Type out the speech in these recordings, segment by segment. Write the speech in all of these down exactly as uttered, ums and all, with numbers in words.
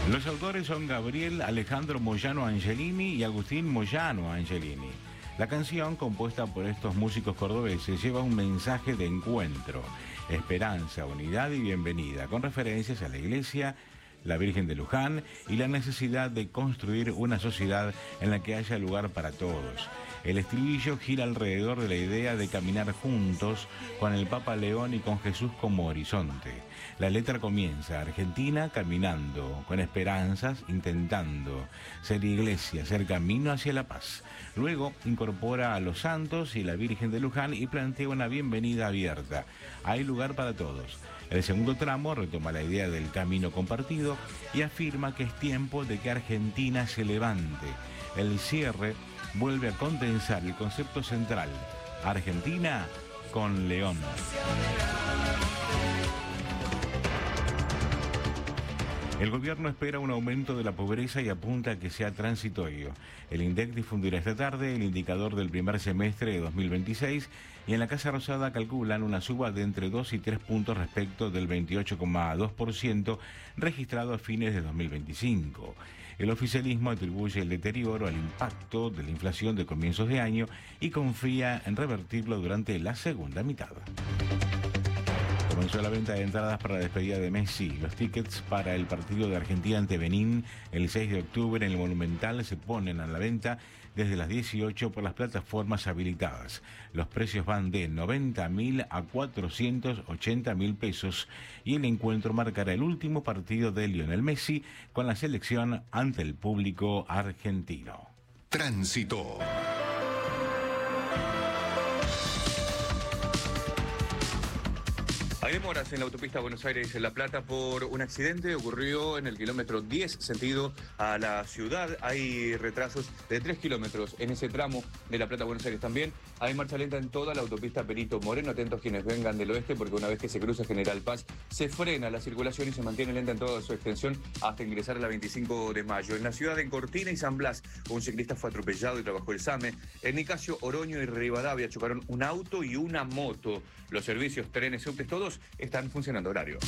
Los autores son Gabriel Alejandro Moyano Angelini y Agustín Moyano Angelini. La canción, compuesta por estos músicos cordobeses, lleva un mensaje de encuentro, esperanza, unidad y bienvenida, con referencias a la iglesia, la Virgen de Luján y la necesidad de construir una sociedad en la que haya lugar para todos. El estribillo gira alrededor de la idea de caminar juntos con el Papa León y con Jesús como horizonte. La letra comienza: Argentina caminando, con esperanzas, intentando ser iglesia, ser camino hacia la paz. Luego incorpora a los santos y la Virgen de Luján y plantea una bienvenida abierta. Hay lugar para todos. El segundo tramo retoma la idea del camino compartido y afirma que es tiempo de que Argentina se levante. El cierre vuelve a condensar el concepto central: Argentina con León. El gobierno espera un aumento de la pobreza y apunta a que sea transitorio. El INDEC difundirá esta tarde el indicador del primer semestre de dos mil veintiséis y en la Casa Rosada calculan una suba de entre dos y tres puntos respecto del veintiocho coma dos por ciento registrado a fines de dos mil veinticinco. El oficialismo atribuye el deterioro al impacto de la inflación de comienzos de año y confía en revertirlo durante la segunda mitad. Comenzó la venta de entradas para la despedida de Messi. Los tickets para el partido de Argentina ante Benín el seis de octubre en el Monumental se ponen a la venta desde las dieciocho por las plataformas habilitadas. Los precios van de noventa mil a cuatrocientos ochenta mil pesos y el encuentro marcará el último partido de Lionel Messi con la selección ante el público argentino. Tránsito. Hay demoras en la autopista Buenos Aires-La Plata por un accidente. Ocurrió en el kilómetro diez, sentido a la ciudad. Hay retrasos de tres kilómetros en ese tramo de La Plata-Buenos Aires. También hay marcha lenta en toda la autopista Perito Moreno. Atentos quienes vengan del oeste, porque una vez que se cruza General Paz, se frena la circulación y se mantiene lenta en toda su extensión hasta ingresar a la veinticinco de mayo. En la ciudad de Cortina y San Blas, un ciclista fue atropellado y trabajó el SAME. En Nicasio, Oroño y Rivadavia chocaron un auto y una moto. Los servicios, trenes, subtes, todos están funcionando horario.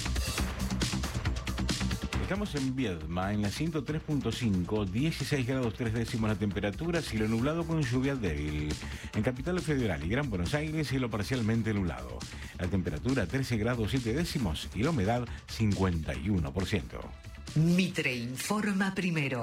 Estamos en Viedma, en la ciento tres punto cinco, dieciséis grados tres décimos la temperatura, cielo nublado con lluvia débil. En Capital Federal y Gran Buenos Aires, cielo parcialmente nublado. La temperatura trece grados siete décimos y la humedad cincuenta y uno por ciento. Mitre informa primero.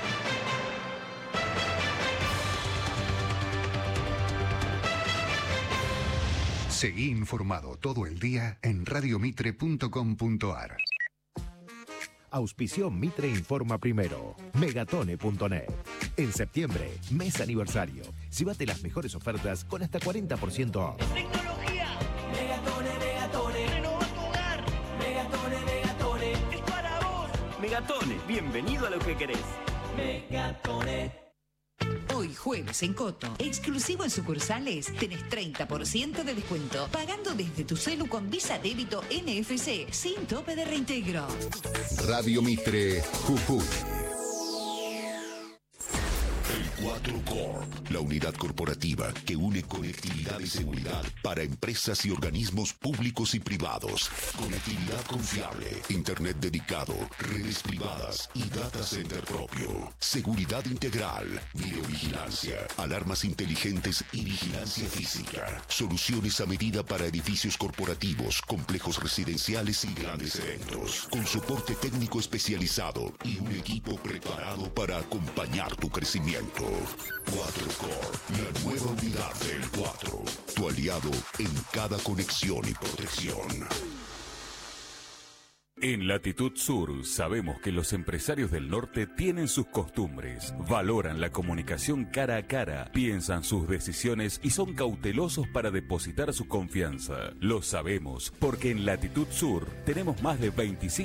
Seguí informado todo el día en radiomitre punto com punto ar. Auspició Mitre Informa Primero. Megatone punto net. En septiembre, mes aniversario. Llévate las mejores ofertas con hasta cuarenta por ciento off. ¡Tecnología! Megatone, Megatone. Renova tu hogar. Megatone, Megatone. Es para vos. Megatone, bienvenido a lo que querés. Megatone. Hoy jueves en Coto, exclusivo en sucursales, tenés treinta por ciento de descuento, pagando desde tu celu con Visa Débito N F C, sin tope de reintegro. Radio Mitre, Jujuy. cuatro Corp, la unidad corporativa que une conectividad y seguridad para empresas y organismos públicos y privados. Conectividad confiable, internet dedicado, redes privadas y data center propio. Seguridad integral, videovigilancia, alarmas inteligentes y vigilancia física. Soluciones a medida para edificios corporativos, complejos residenciales y grandes eventos. Con soporte técnico especializado y un equipo preparado para acompañar tu crecimiento. cuatro Corp, la nueva unidad del cuatro. Tu aliado en cada conexión y protección. En Latitud Sur sabemos que los empresarios del norte tienen sus costumbres, valoran la comunicación cara a cara, piensan sus decisiones y son cautelosos para depositar su confianza. Lo sabemos porque en Latitud Sur tenemos más de veinticinco